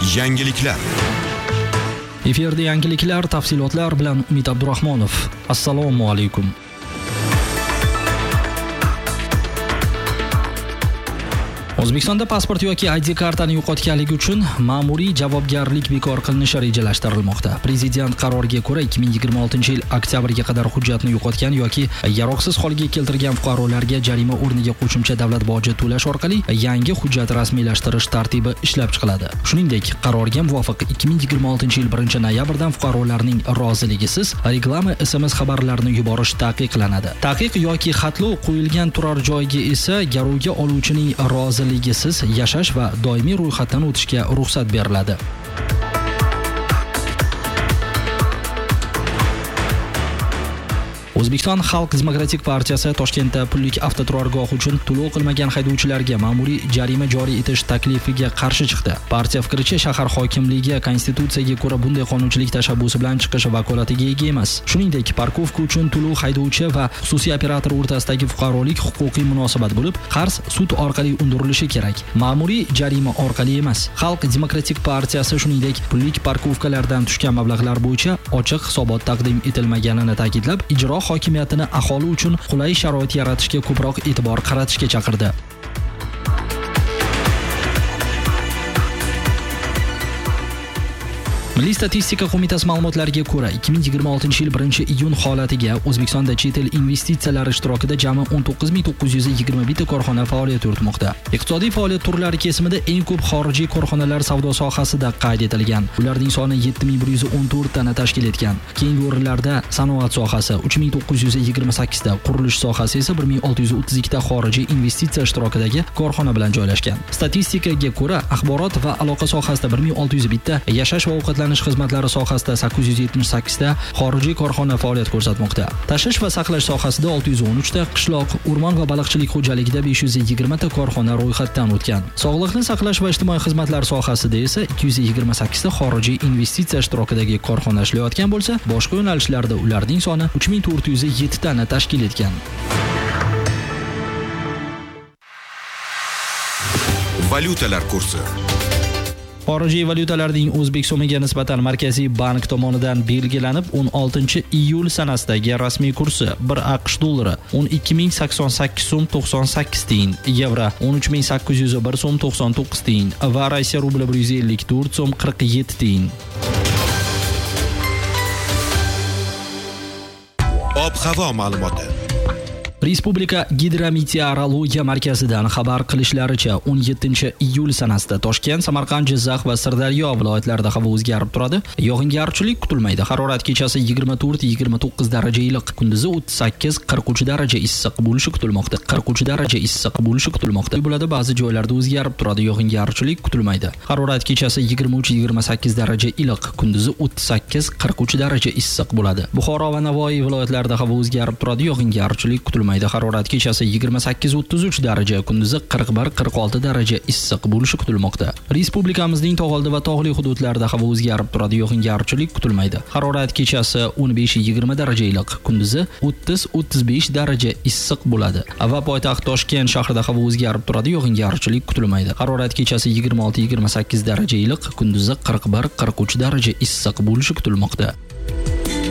Yangiliklar. Efirda yangiliklar, tafsilotlar bilan Umid Abdurahmonov. Assalomu alaykum. O'zbekistonda pasport yoki ID kartani yo'qotganligi uchun ma'muriy javobgarlik bekor qilinishi rejalashtirilmoqda. Prezident qaroriga ko'ra 2026-yil oktyabrga qadar hujjatni yo'qotgan yoki yaroqsiz holga keltirgan fuqarolarga jarima o'rniga qo'shimcha davlat boji to'lash orqali yangi hujjat rasmiylashtirish tartibi ishlab chiqiladi. Shuningdek, qarorga muvofiq 2026-yil 1-noyabrdan fuqarolarning roziligisiz reklama SMS xabarlarini yuborish taqiqlanadi. Taqiq yoki xatlov qo'yilgan turar joyga esa garovga oluvchining roziligisiz yashash va doimiy ro'yxatdan o'tishga ruxsat beriladi. O'zbekiston Xalq Demokratik partiyasi Toshkentda pullik avtoturargoh uchun to'lov qilmagan haydovchilarga ma'muriy jarima joriy etish taklifiga qarshi chiqdi. Partiya fikricha, shahar hokimligi konstitutsiyaga ko'ra bunday qonunchilik tashabbusi bilan chiqish vakolatiga ega emas. Shuningdek, parkovka uchun to'lov haydovchi va xususiy operator o'rtasidagi fuqarolik huquqiy munosabat bo'lib, qarz sud orqali undirilishi kerak, ma'muriy jarima orqali emas. Xalq Demokratik partiyasi shuningdek, pullik parkovkalardan tushgan mablag'lar bo'yicha ochiq hisobot taqdim etilmaganini ta'kidlab, ijro hokimiyatini aholi uchun qulay sharoit yaratishga ko'proq e'tibor qaratishga chaqirdi. Milliy statistika qo'mitasi ma'lumotlariga ko'ra, 2026-yil 1-iyun holatiga O'zbekistonda chet el investitsiyalari ishtirokida jami 19921 ta korxona faoliyat yuritmoqda. Iqtisodiy faoliyat turlari kesimida eng ko'p xorijiy korxonalar savdo sohasida qayd etilgan. Ularning soni 7114 tani tashkil etgan. Keyingi o'rinlarda sanoat sohasi 3928 ta, qurilish sohasi esa 1632 ta xorijiy investitsiya ishtirokidagi korxona bilan joylashgan. Statistikaga ko'ra, axborot va aloqa sohasida 1601 ta, yashash va ovqatlanish xizmatlari sohasida 878 ta xorijiy korxona faoliyat ko'rsatmoqda. Tashish va saqlash sohasida 613 ta, qishloq, o'rmon va baliqchilik xo'jaligida 520 ta korxona ro'yxatdan o'tgan. Sog'liqni saqlash va ijtimoiy xizmatlar sohasida esa 228 ta xorijiy investitsiya ishtirokidagi korxona ishlayotgan bo'lsa, boshqa yo'nalishlarda ularning soni 3407 tani tashkil etgan. Valyutalar kursi. Xorijiy valyutalarning o'zbek so'miga nisbatan Markaziy bank tomonidan belgilanib 16-iyul sanasidagi rasmiy kursi 1 AQSh dollari 12088 so'm 98 tiyin, yevro 13801 so'm 99 tiyin va Rossiya rubli 154 so'm 47 tiyin. Ob-havo ma'lumoti. Respublika Gidrometeorologiya markazidan xabar qilishlaricha 17-iyul sanasida Toshkent, Samarqand, Jizzax va Sirdaryo viloyatlarida havo o'zgarib turadi. Yog'ingarchilik kutilmaydi. Harorat kechasi 24-29 daraja iliq, kunduzi 38-43 daraja issiq bo'lishi kutilmoqda. 43 daraja issiq bo'lishi kutilmoqda. Bo'ladi, ba'zi joylarda o'zgarib turadi. Yog'ingarchilik kutilmaydi. Harorat kechasi 23-28 daraja iliq, kunduzi 38-43 daraja issiq bo'ladi. Buxoro va Navoiy viloyatlarida havo o'zgarib turadi. Yog'ingarchilik kutilmaydi. Harorat kechasi 28-33 daraja, kunduzi 41-46 daraja issiq bo'lishi kutilmoqda. Respublikamizning tog'oldi va tog'li hududlarida havo o'zgarib turadi, yog'ingarchilik kutilmaydi. Harorat kechasi 15-20 daraja iliq, kunduzi 30-35 daraja issiq bo'ladi. Va poytaxt Toshkent shahrida havo o'zgarib turadi, yog'ingarchilik kutilmaydi. Harorat kechasi 26-28 daraja iliq, kunduzi 41-43 daraja issiq bo'lishi kutilmoqda.